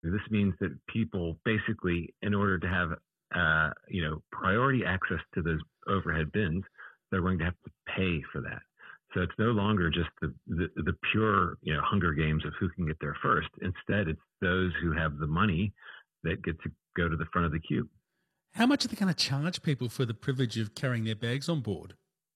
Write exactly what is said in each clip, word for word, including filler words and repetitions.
This means that people basically, in order to have uh, you know priority access to those overhead bins, they're going to have to pay for that. So it's no longer just the, the, the pure you know Hunger Games of who can get there first. Instead, it's those who have the money that get to go to the front of the queue. How much are they going to charge people for the privilege of carrying their bags on board?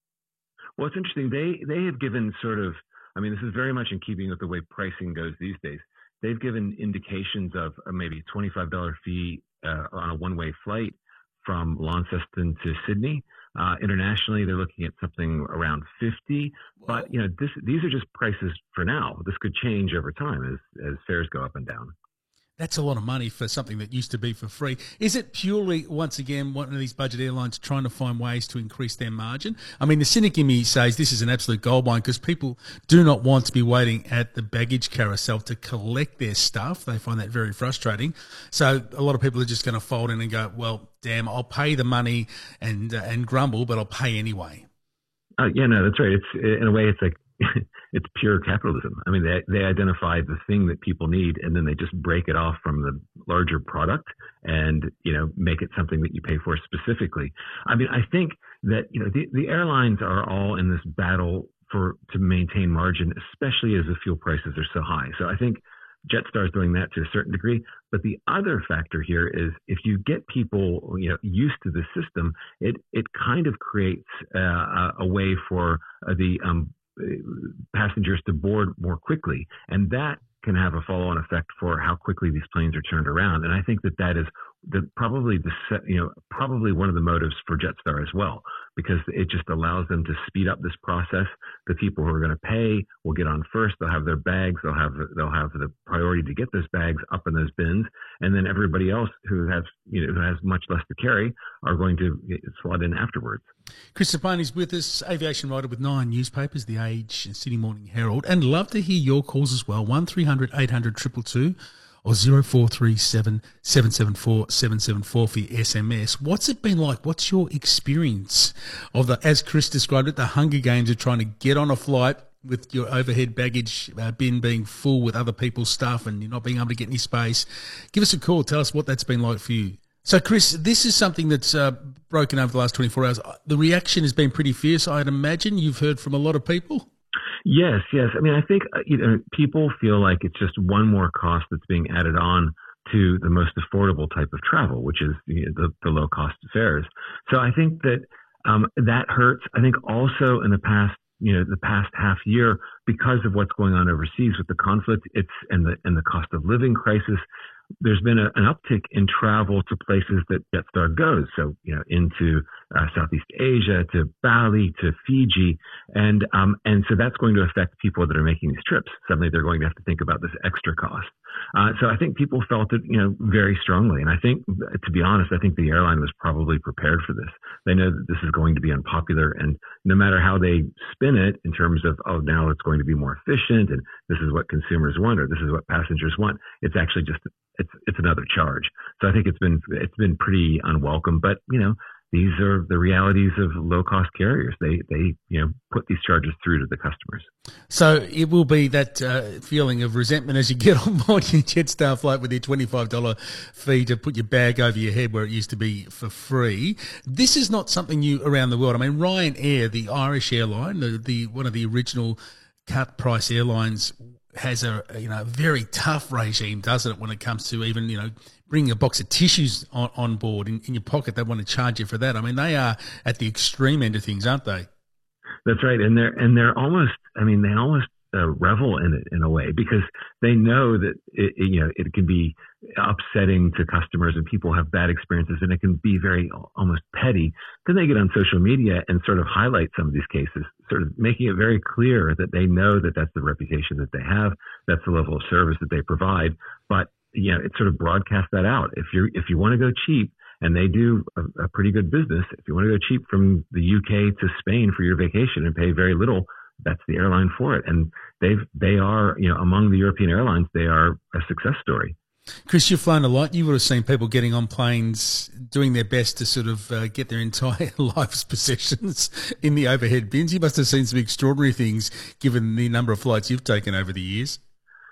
Well, it's interesting. They they have given sort of, I mean, this is very much in keeping with the way pricing goes these days. They've given indications of a maybe twenty-five dollars fee uh, on a one-way flight from Launceston to Sydney. Uh, internationally, they're looking at something around fifty. But you know, this these are just prices for now. This could change over time as as fares go up and down. That's a lot of money for something that used to be for free. Is it purely, once again, one of these budget airlines trying to find ways to increase their margin? I mean, the cynic in me says this is an absolute goldmine because people do not want to be waiting at the baggage carousel to collect their stuff. They find that very frustrating. So a lot of people are just going to fold in and go, well, damn, I'll pay the money and uh, and grumble, but I'll pay anyway. Uh, yeah, no, that's right. It's in a way, it's like it's pure capitalism. I mean, they they identify the thing that people need, and then they just break it off from the larger product, and you know, make it something that you pay for specifically. I mean, I think that you know the, the airlines are all in this battle for to maintain margin, especially as the fuel prices are so high. So I think Jetstar is doing that to a certain degree. But the other factor here is if you get people, you know, used to the system, it it kind of creates uh, a way for uh, the um, passengers to board more quickly, and that can have a follow-on effect for how quickly these planes are turned around. And I think that that is the probably the you know probably one of the motives for Jetstar as well, because it just allows them to speed up this process. The people who are going to pay will get on first. They'll have their bags. They'll have they'll have the priority to get those bags up in those bins, and then everybody else who has you know who has much less to carry are going to slot in afterwards. Chris Trapani is with us, aviation writer with nine newspapers, The Age and Sydney Morning Herald, and love to hear your calls as well. One three hundred eight hundred two two two or zero four three seven seven seven four seven seven four for your S M S. What's it been like? What's your experience of the, as Chris described it, the Hunger Games of trying to get on a flight with your overhead baggage uh, bin being full with other people's stuff and you're not being able to get any space? Give us a call. Tell us what that's been like for you. So, Chris, this is something that's uh, broken over the last twenty-four hours. The reaction has been pretty fierce, I'd imagine. You've heard from a lot of people. Yes, yes. I mean, I think uh, you know, people feel like it's just one more cost that's being added on to the most affordable type of travel, which is you know, the, the low-cost fares. So I think that um, that hurts. I think also in the past, you know, the past half year, because of what's going on overseas with the conflict, it's and the and the cost of living crisis, there's been a, an uptick in travel to places that Jetstar goes. So, you know, into uh, Southeast Asia, to Bali, to Fiji. And, um, and so that's going to affect people that are making these trips. Suddenly they're going to have to think about this extra cost. Uh, so I think people felt it, you know, very strongly. And I think, to be honest, I think the airline was probably prepared for this. They know that this is going to be unpopular. And no matter how they spin it in terms of, oh, now it's going to be more efficient and this is what consumers want or this is what passengers want, it's actually just it's it's another charge. So I think it's been it's been pretty unwelcome. But you know, these are the realities of low cost carriers. They they you know put these charges through to the customers. So it will be that uh, feeling of resentment as you get on board your Jetstar flight with your twenty-five dollars fee to put your bag over your head where it used to be for free. This is not something new around the world. I mean, Ryanair, the Irish airline, the, the one of the original cut price airlines, has a you know very tough regime, doesn't it, when it comes to even you know bringing a box of tissues on, on board in, in your pocket. They want to charge you for that. I mean, they are at the extreme end of things, aren't they? That's right, and they're and they're almost. I mean, they almost uh, revel in it in a way because they know that it, it, you know it can be upsetting to customers and people have bad experiences and it can be very almost petty. Then they get on social media and sort of highlight some of these cases, sort of making it very clear that they know that that's the reputation that they have, that's the level of service that they provide. But you know, it sort of broadcasts that out. If you're if you want to go cheap, and they do a, a pretty good business, if you want to go cheap from the U K to Spain for your vacation and pay very little, that's the airline for it. And they've they are you know among the European airlines, they are a success story. Chris, you've flown a lot. You would have seen people getting on planes, doing their best to sort of uh, get their entire life's possessions in the overhead bins. You must have seen some extraordinary things given the number of flights you've taken over the years.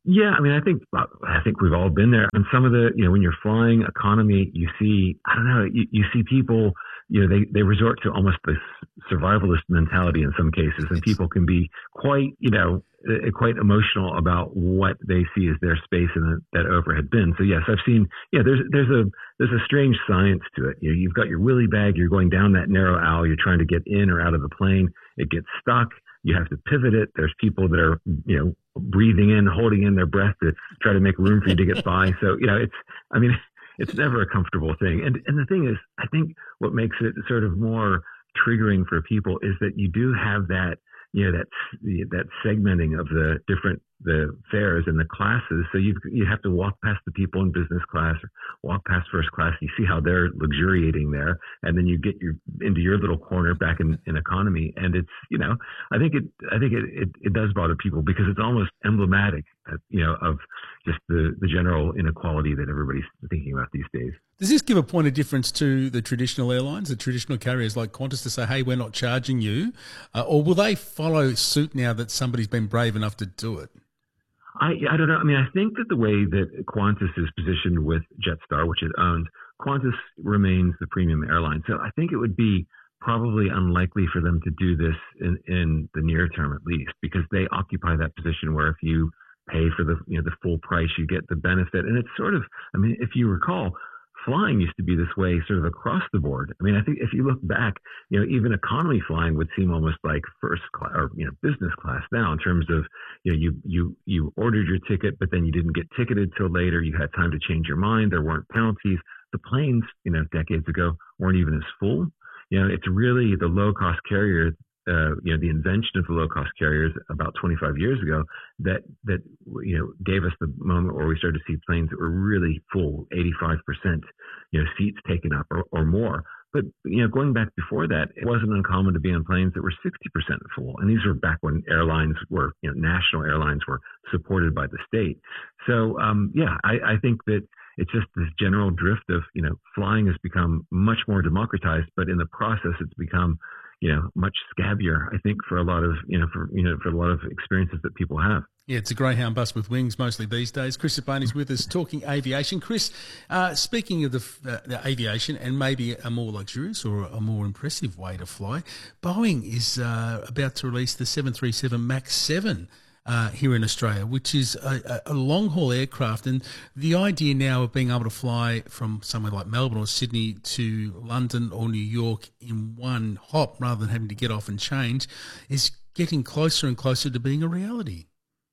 Yeah, I mean, I think I think we've all been there. And some of the, you know, when you're flying economy, you see, I don't know, you, you see people, you know, they, they resort to almost this survivalist mentality in some cases, and people can be quite, you know, uh, quite emotional about what they see as their space in that overhead bin. So yes, I've seen, yeah, there's there's a there's a strange science to it. You know, you've got your willy bag, you're going down that narrow aisle, you're trying to get in or out of the plane, it gets stuck. You have to pivot it. There's people that are, you know, breathing in, holding in their breath to try to make room for you to get by. So, you know, it's, I mean, it's never a comfortable thing. And, and the thing is, I think what makes it sort of more triggering for people is that you do have that, you know, that, that segmenting of the different, the fares and the classes. So you you have to walk past the people in business class or walk past first class. You see how they're luxuriating there, and then you get your into your little corner back in, in economy. And it's, you know, I think it I think it, it, it does bother people because it's almost emblematic, uh, you know, of just the, the general inequality that everybody's thinking about these days. Does this give a point of difference to the traditional airlines, the traditional carriers like Qantas, to say, hey, we're not charging you? Uh, or will they follow suit now that somebody's been brave enough to do it? I, I don't know. I mean, I think that the way that Qantas is positioned with Jetstar, which it owns, Qantas remains the premium airline. So I think it would be probably unlikely for them to do this in, in the near term, at least, because they occupy that position where if you pay for the, you know, the full price, you get the benefit. And it's sort of, I mean, if you recall, flying used to be this way sort of across the board. I mean, I think if you look back, you know, even economy flying would seem almost like first class or, you know, business class now in terms of, you know, you, you, you ordered your ticket, but then you didn't get ticketed till later. You had time to change your mind. There weren't penalties. The planes, you know, decades ago weren't even as full. You know, it's really the low cost carrier, uh, you know, the invention of the low cost carriers about twenty-five years ago that, that, you know, gave us the moment where we started to see planes that were really full, eighty-five percent, you know, seats taken up or, or more. But, you know, going back before that, it wasn't uncommon to be on planes that were sixty percent full. And these were back when airlines were, you know, national airlines were supported by the state. So, um, yeah, I, I think that it's just this general drift of, you know, flying has become much more democratized, but in the process, it's become, you know, much scabbier, I think, for a lot of, you know, for, you know, for a lot of experiences that people have. Yeah, it's a Greyhound bus with wings mostly these days. Chris Abani's with us talking aviation. Chris, uh, speaking of the, uh, the aviation and maybe a more luxurious or a more impressive way to fly, Boeing is uh, about to release the seven thirty-seven MAX seven. Uh, here in Australia, which is a, a long-haul aircraft. And the idea now of being able to fly from somewhere like Melbourne or Sydney to London or New York in one hop rather than having to get off and change is getting closer and closer to being a reality.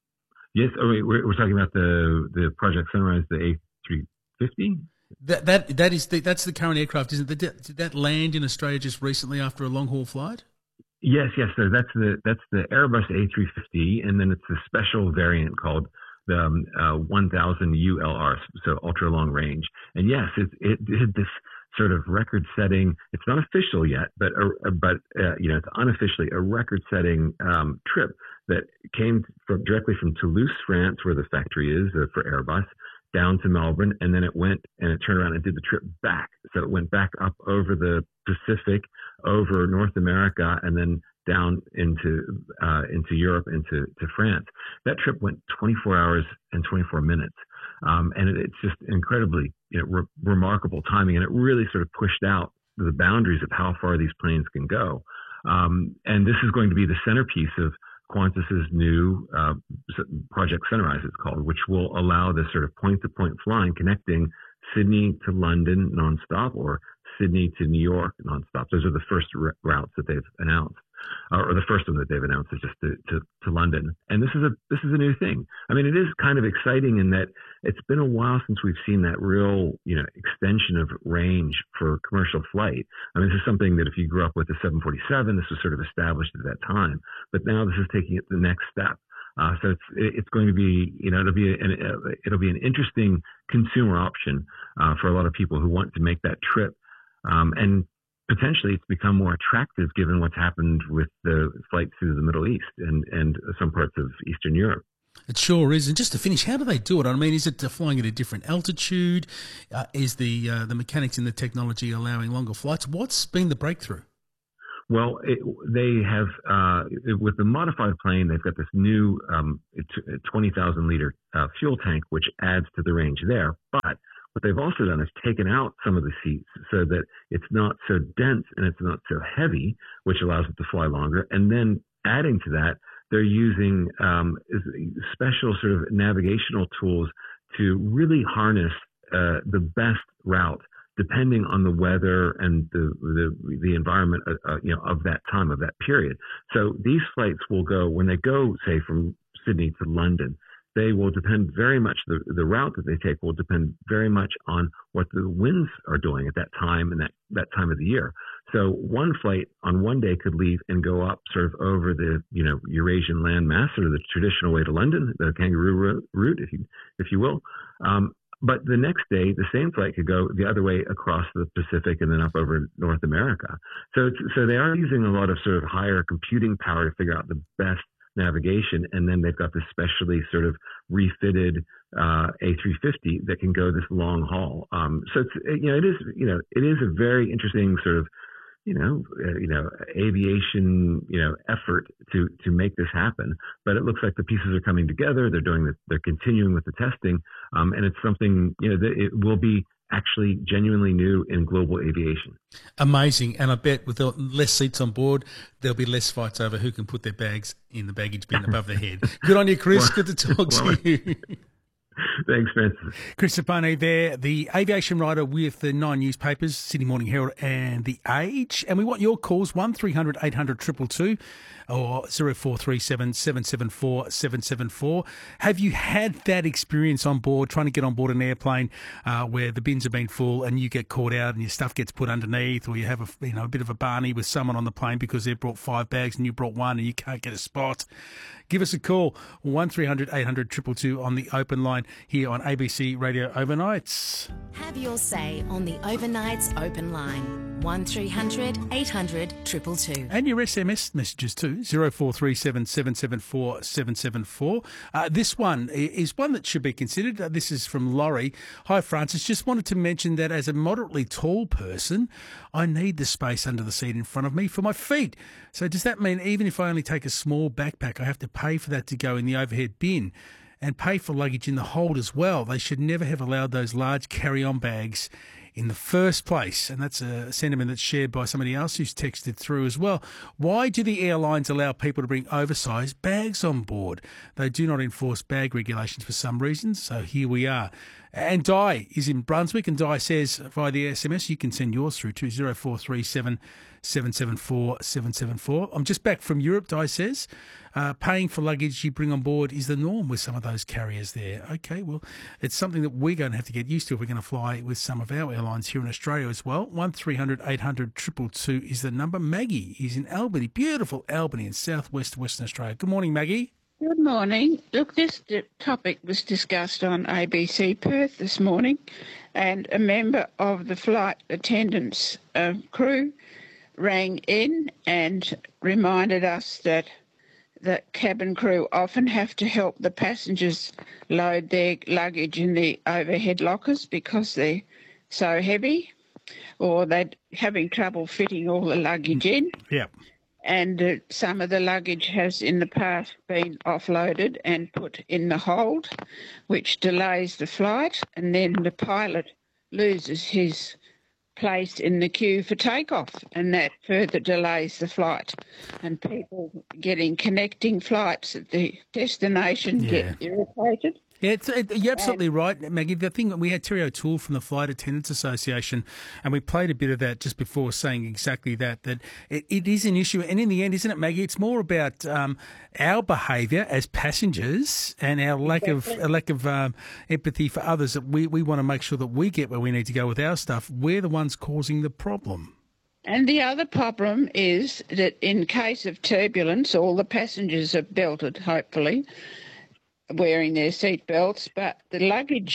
Yes, oh, wait, we're, we're talking about the, the Project Sunrise, the A three fifty? That that that is the, that's the current aircraft, isn't it? Did, did that land in Australia just recently after a long-haul flight? Yes, yes. So that's the that's the Airbus A three fifty, and then it's a special variant called the um, uh, one thousand U L R, so ultra long range. And yes, it it did this sort of record-setting. It's not official yet, but uh, but uh, you know, it's unofficially a record-setting um, trip that came from directly from Toulouse, France, where the factory is uh, for Airbus, down to Melbourne, and then it went and it turned around and did the trip back. So it went back up over the Pacific, over North America, and then down into uh, into Europe, into to France. That trip went twenty-four hours and twenty-four minutes, um, and it, it's just incredibly, you know, re- remarkable timing, and it really sort of pushed out the boundaries of how far these planes can go. Um, and this is going to be the centerpiece of Qantas's new uh, Project Sunrise, it's called, which will allow this sort of point-to-point flying connecting Sydney to London nonstop or Sydney to New York nonstop. Those are the first r- routes that they've announced, uh, or the first one that they've announced is just to, to, to London. And this is a this is a new thing. I mean, it is kind of exciting in that it's been a while since we've seen that real, you know, extension of range for commercial flight. I mean, this is something that if you grew up with the seven forty-seven, this was sort of established at that time. But now this is taking it to the next step. Uh, so it's it's going to be, you know, it'll be an it'll be an interesting consumer option uh, for a lot of people who want to make that trip. Um, and potentially it's become more attractive given what's happened with the flights through the Middle East and, and some parts of Eastern Europe. It sure is. And just to finish, how do they do it? I mean, is it flying at a different altitude? Uh, is the uh, the mechanics and the technology allowing longer flights? What's been the breakthrough? Well, it, they have, uh, with the modified plane, they've got this new um, twenty thousand liter uh, fuel tank, which adds to the range there. But what they've also done is taken out some of the seats so that it's not so dense and it's not so heavy, which allows it to fly longer. And then adding to that, they're using um, special sort of navigational tools to really harness uh, the best route, depending on the weather and the the, the environment, uh, you know, of that time, of that period. So these flights will go, when they go, say, from Sydney to London, they will depend very much, the, the route that they take will depend very much on what the winds are doing at that time and that, that time of the year. So one flight on one day could leave and go up sort of over the, you know, Eurasian landmass, or the traditional way to London, the kangaroo route, if you, if you will. Um, But the next day, the same flight could go the other way across the Pacific and then up over North America. So, it's, so they are using a lot of sort of higher computing power to figure out the best navigation. And then they've got this specially sort of refitted uh, A three fifty that can go this long haul. Um, so it's, you know, it is, you know, it is a very interesting sort of, you know, uh, you know, aviation, you know, effort to to make this happen. But it looks like the pieces are coming together. They're doing the, they're continuing with the testing, um, and it's something, you know, that it will be actually genuinely new in global aviation. Amazing, and I bet with less seats on board, there'll be less fights over who can put their bags in the baggage bin above their head. Good on you, Chris. Well, Good to talk well, to you. Thanks, Francis. Chris Trapani there, the aviation writer with the Nine newspapers, Sydney Morning Herald and The Age. And we want your calls, one three hundred eight hundred two two two or zero four three seven seven seven four seven seven four. Have you had that experience on board, trying to get on board an airplane uh, where the bins have been full and you get caught out and your stuff gets put underneath, or you have a, you know, a bit of a barney with someone on the plane because they've brought five bags and you brought one and you can't get a spot? Give us a call, one three hundred eight hundred two two two on the open line here on A B C Radio Overnights. Have your say on the Overnights open line, one three hundred eight hundred two two two. And your S M S messages too, zero four three seven seven seven four seven seven four. Uh, this one is one that should be considered. Uh, this is from Laurie. Hi, Francis. Just wanted to mention that as a moderately tall person, I need the space under the seat in front of me for my feet. So does that mean even if I only take a small backpack, I have to pay for that to go in the overhead bin and pay for luggage in the hold as well? They should never have allowed those large carry-on bags in the first place. And that's a sentiment that's shared by somebody else who's texted through as well. Why do the airlines allow people to bring oversized bags on board? They do not enforce bag regulations for some reasons, so here we are. And Di is in Brunswick, and Di says via the S M S, you can send yours through to zero four three seven seven seven four seven seven four. I'm just back from Europe, Di says. Uh, paying for luggage you bring on board is the norm with some of those carriers there. Okay, well, it's something that we're going to have to get used to if we're going to fly with some of our airlines here in Australia as well. one three hundred eight hundred two two two is the number. Maggie is in Albany, beautiful Albany in southwest Western Australia. Good morning, Maggie. Good morning. Look, this topic was discussed on A B C Perth this morning, and a member of the flight attendants uh, crew rang in and reminded us that the cabin crew often have to help the passengers load their luggage in the overhead lockers because they're so heavy, or they're having trouble fitting all the luggage in. Yeah. And uh, some of the luggage has in the past been offloaded and put in the hold, which delays the flight, and then the pilot loses his place in the queue for takeoff, and that further delays the flight. And people getting connecting flights at the destination Yeah. get irritated. Yeah, it's, it, you're absolutely right, Maggie. The thing, we had Terry O'Toole from the Flight Attendants Association, and we played a bit of that just before, saying exactly that, that it, it is an issue. And in the end, isn't it, Maggie, it's more about um, our behaviour as passengers and our lack Exactly. of a lack of um, empathy for others. That we, we want to make sure that we get where we need to go with our stuff. We're the ones causing the problem. And the other problem is that in case of turbulence, all the passengers are belted, hopefully, wearing their seat belts, but the luggage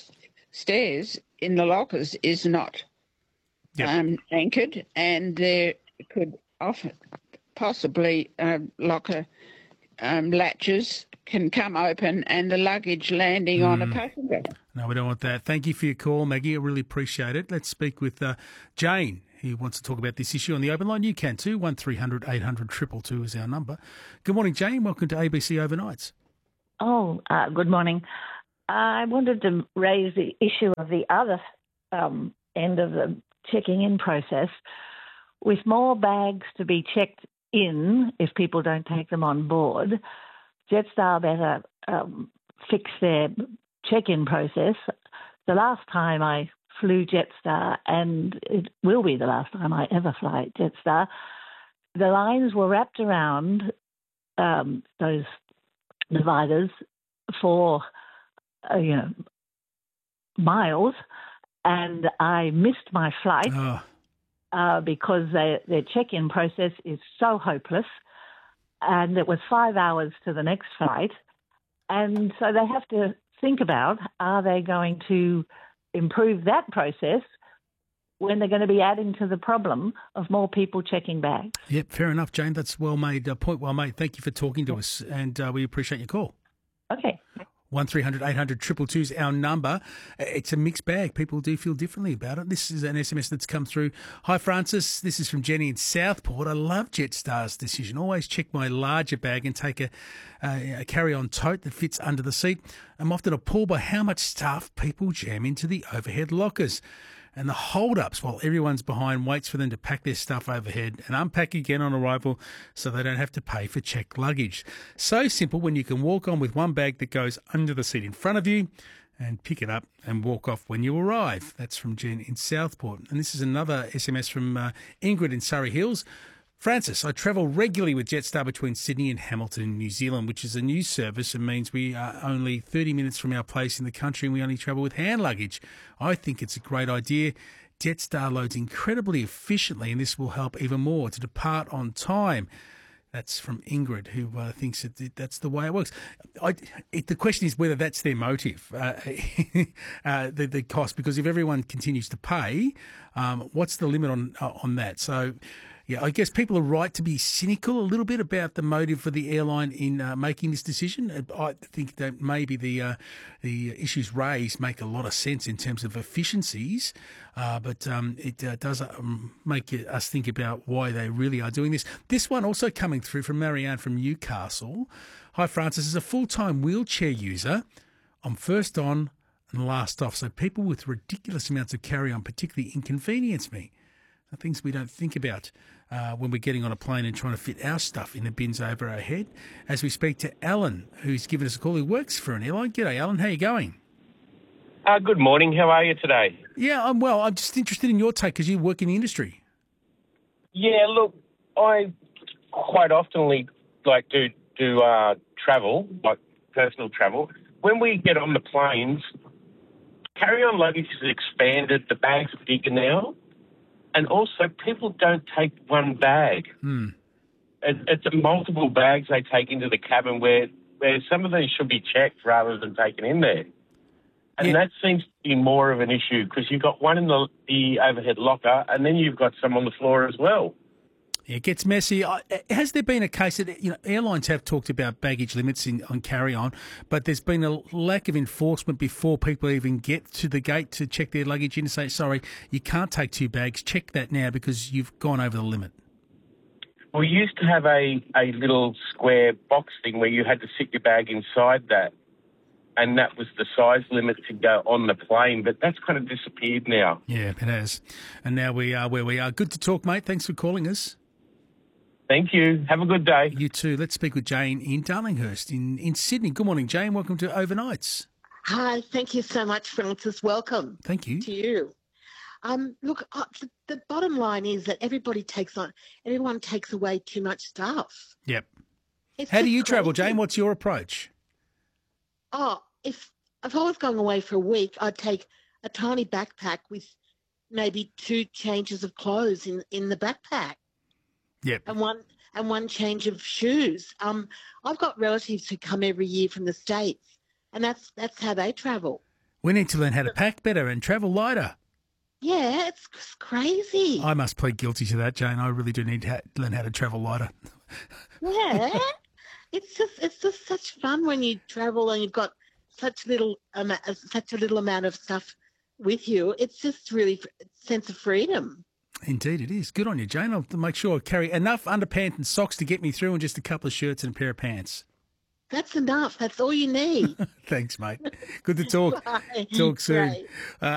upstairs in the lockers is not Yep. um, anchored, and there could often possibly um, locker um, latches can come open and the luggage landing on a passenger. No, we don't want that. Thank you for your call, Maggie. I really appreciate it. Let's speak with uh, Jane, who wants to talk about this issue on the open line. You can too. one three hundred eight hundred two two two is our number. Good morning, Jane. Welcome to A B C Overnights. Oh, uh, good morning. I wanted to raise the issue of the other um, end of the checking in process. With more bags to be checked in, if people don't take them on board, Jetstar better um, fix their check-in process. The last time I flew Jetstar, and it will be the last time I ever fly Jetstar, the lines were wrapped around um, those dividers for uh, you know miles, and I missed my flight Oh. uh, because they, their check-in process is so hopeless, and it was five hours to the next flight, and so they have to think about, are they going to improve that process when they're going to be adding to the problem of more people checking bags? Yep, fair enough, Jane. That's well made. Uh, point well made. Thank you for talking to us, and uh, we appreciate your call. Okay. one three hundred eight hundred two two two is our number. It's a mixed bag. People do feel differently about it. This is an S M S that's come through. Hi, Francis. This is from Jenny in Southport. I love Jetstar's decision. Always check my larger bag and take a, a, a carry-on tote that fits under the seat. I'm often appalled by how much stuff people jam into the overhead lockers. And the hold-ups while everyone's behind waits for them to pack their stuff overhead and unpack again on arrival so they don't have to pay for checked luggage. So simple when you can walk on with one bag that goes under the seat in front of you and pick it up and walk off when you arrive. That's from Jen in Southport. And this is another S M S from uh, Ingrid in Surrey Hills. Francis, I travel regularly with Jetstar between Sydney and Hamilton, New Zealand, which is a new service and means we are only thirty minutes from our place in the country and we only travel with hand luggage. I think it's a great idea. Jetstar loads incredibly efficiently and this will help even more to depart on time. That's from Ingrid, who uh, thinks that that's the way it works. I, it, the question is whether that's their motive, uh, uh, the, the cost, because if everyone continues to pay, um, what's the limit on uh, on that? So, yeah, I guess people are right to be cynical a little bit about the motive for the airline in uh, making this decision. I think that maybe the uh, the issues raised make a lot of sense in terms of efficiencies, uh, but um, it uh, does um, make us think about why they really are doing this. This one also coming through from Marianne from Newcastle. Hi, Francis. As a full-time wheelchair user, I'm first on and last off, so people with ridiculous amounts of carry-on particularly inconvenience me. Things we don't think about uh, when we're getting on a plane and trying to fit our stuff in the bins over our head. As we speak to Alan, who's given us a call, who works for an airline. G'day, Alan. How you going? Uh, good morning. How are you today? Yeah, I'm well. I'm just interested in your take because you work in the industry. Yeah, look, I quite often like do do uh, travel, like personal travel. When we get on the planes, carry-on luggage is expanded. The bags are bigger now. And also, people don't take one bag. Hmm. It, it's multiple bags they take into the cabin where, where some of these should be checked rather than taken in there. And Yeah. that seems to be more of an issue because you've got one in the, the overhead locker and then you've got some on the floor as well. It gets messy. I- Has there been a case that, you know, airlines have talked about baggage limits in, on carry-on, but there's been a lack of enforcement before people even get to the gate to check their luggage in and say, sorry, you can't take two bags. Check that now because you've gone over the limit. We used to have a, a little square box thing where you had to sit your bag inside that, and that was the size limit to go on the plane, but that's kind of disappeared now. Yeah, it has. And now we are where we are. Good to talk, mate. Thanks for calling us. Thank you. Have a good day. You too. Let's speak with Jane in Darlinghurst in, in Sydney. Good morning, Jane. Welcome to Overnights. Hi, thank you so much, Francis. Welcome Thank you. to you. Um, look, uh, the, the bottom line is that everybody takes on, everyone takes away too much stuff. Yep. It's How do just you travel, crazy. Jane? What's your approach? Oh, if if I was going away for a week, I'd take a tiny backpack with maybe two changes of clothes in, in the backpack. Yep. and one and one change of shoes. Um, I've got relatives who come every year from the States, and that's that's how they travel. We need to learn how to pack better and travel lighter. Yeah, it's c- crazy. I must plead guilty to that, Jane. I really do need to ha- learn how to travel lighter. Yeah, it's just it's just such fun when you travel and you've got such little um, such a little amount of stuff with you. It's just really a sense of freedom. Indeed, it is. Good on you, Jane. I'll make sure I carry enough underpants and socks to get me through, and just a couple of shirts and a pair of pants. That's enough. That's all you need. Thanks, mate. Good to talk. Bye. Talk soon. Great. Uh,